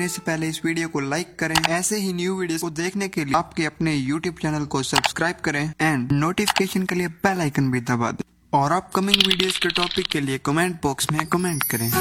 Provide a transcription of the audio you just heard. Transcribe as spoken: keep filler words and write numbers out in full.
करने से पहले इस वीडियो को लाइक करें। ऐसे ही न्यू वीडियो को देखने के लिए आपके अपने यूट्यूब चैनल को सब्सक्राइब करें एंड नोटिफिकेशन के लिए बेल आइकन भी दबा दें और अपकमिंग वीडियोस के टॉपिक के लिए कमेंट बॉक्स में कमेंट करें।